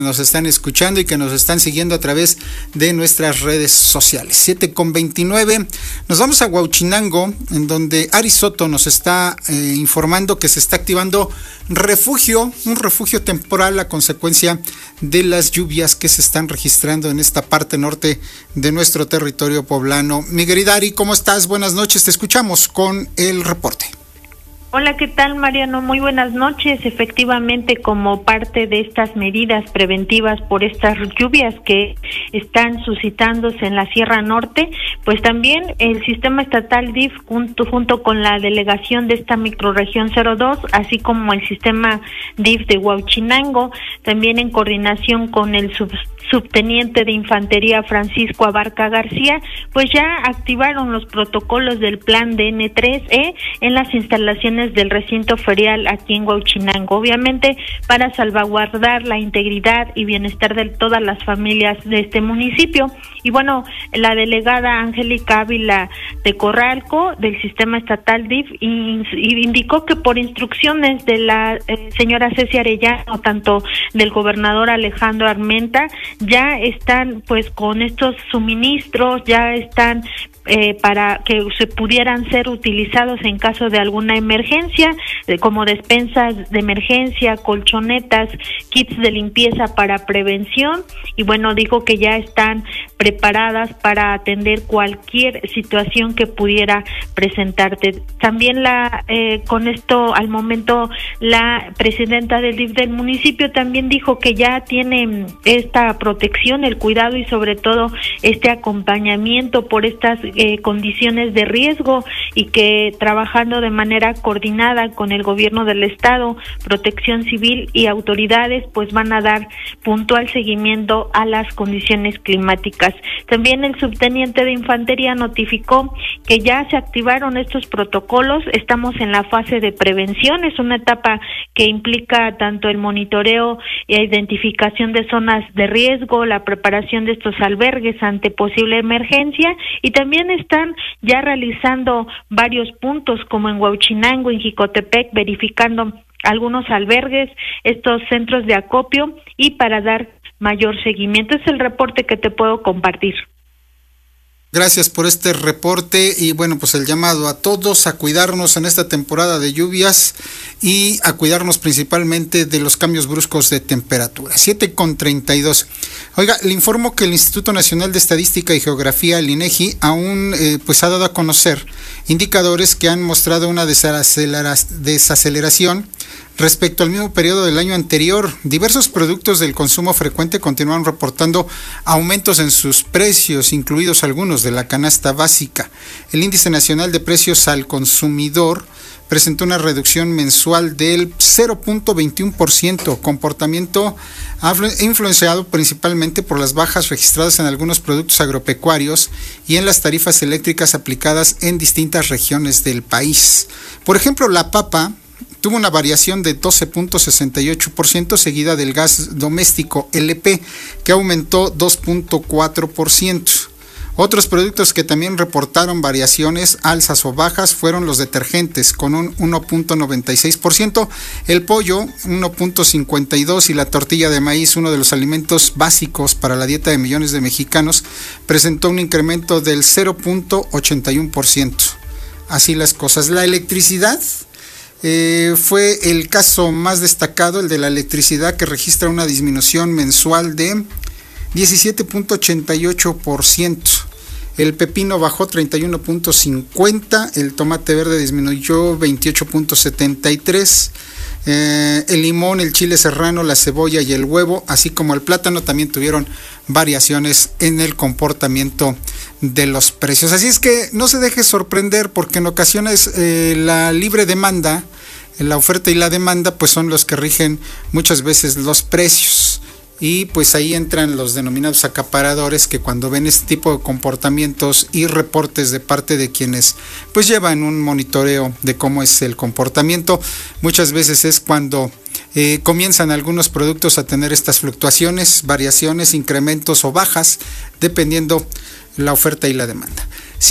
Nos están escuchando y que nos están siguiendo a través de nuestras redes sociales. 7:29. Nos vamos a Huauchinango, en donde Ari Soto nos está informando que se está activando un refugio temporal a consecuencia de las lluvias que se están registrando en esta parte norte de nuestro territorio poblano. Mi querida Ari, ¿cómo estás? Buenas noches, te escuchamos con el reporte. Hola, ¿qué tal, Mariano? Muy buenas noches. Efectivamente, como parte de estas medidas preventivas por estas lluvias que están suscitándose en la Sierra Norte, pues también el sistema estatal DIF junto con la delegación de esta microrregión 02, así como el sistema DIF de Huauchinango, también en coordinación con el subteniente de infantería Francisco Abarca García, pues ya activaron los protocolos del plan DN3E en las instalaciones del recinto ferial aquí en Huauchinango, obviamente para salvaguardar la integridad y bienestar de todas las familias de este municipio. Y bueno, la delegada Angélica Ávila de Corralco del sistema estatal DIF indicó que por instrucciones de la señora Ceci Arellano, tanto del gobernador Alejandro Armenta, ya están pues con estos suministros, ya están para que se pudieran ser utilizados en caso de alguna emergencia, como despensas de emergencia, colchonetas, kits de limpieza para prevención, y bueno, dijo que ya están preparadas para atender cualquier situación que pudiera presentarte. También con esto, al momento, la presidenta del DIF del municipio también dijo que ya tiene esta protección, el cuidado y sobre todo este acompañamiento por estas condiciones de riesgo, y que trabajando de manera coordinada con el gobierno del estado, Protección Civil y autoridades, pues van a dar puntual seguimiento a las condiciones climáticas. También el subteniente de infantería notificó que ya se activaron estos protocolos. Estamos en la fase de prevención, es una etapa que implica tanto el monitoreo e identificación de zonas de riesgo, la preparación de estos albergues ante posible emergencia, y también están ya realizando varios puntos como en Huauchinango, en Jicotepec, verificando algunos albergues, estos centros de acopio, y para dar mayor seguimiento. Es el reporte que te puedo compartir. Gracias por este reporte y bueno, pues el llamado a todos a cuidarnos en esta temporada de lluvias y a cuidarnos principalmente de los cambios bruscos de temperatura. 7:32. Oiga, le informo que el Instituto Nacional de Estadística y Geografía, el INEGI, aún pues ha dado a conocer indicadores que han mostrado una desaceleración respecto al mismo periodo del año anterior. Diversos productos del consumo frecuente continúan reportando aumentos en sus precios, incluidos algunos de la canasta básica. El Índice Nacional de Precios al Consumidor presentó una reducción mensual del 0.21%, comportamiento influenciado principalmente por las bajas registradas en algunos productos agropecuarios y en las tarifas eléctricas aplicadas en distintas regiones del país. Por ejemplo, la papa tuvo una variación de 12.68%, seguida del gas doméstico LP, que aumentó 2.4%. Otros productos que también reportaron variaciones, alzas o bajas, fueron los detergentes, con un 1.96%, el pollo 1.52% y la tortilla de maíz, uno de los alimentos básicos para la dieta de millones de mexicanos, presentó un incremento del 0.81%. Así las cosas. La electricidad fue el caso más destacado, el de la electricidad, que registra una disminución mensual de 17.88%. El pepino bajó 31.50%, el tomate verde disminuyó 28.73%, el limón, el chile serrano, la cebolla y el huevo, así como el plátano, también tuvieron variaciones en el comportamiento de los precios. Así es que no se deje sorprender, porque en ocasiones la libre demanda, la oferta y la demanda, pues son los que rigen muchas veces los precios. Y pues ahí entran los denominados acaparadores, que cuando ven este tipo de comportamientos y reportes de parte de quienes pues llevan un monitoreo de cómo es el comportamiento, muchas veces es cuando comienzan algunos productos a tener estas fluctuaciones, variaciones, incrementos o bajas, dependiendo la oferta y la demanda.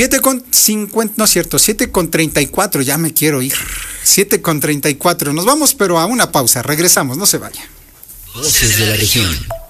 7:34, ya me quiero ir. 7:34, nos vamos pero a una pausa, regresamos, no se vaya. Voces de la región.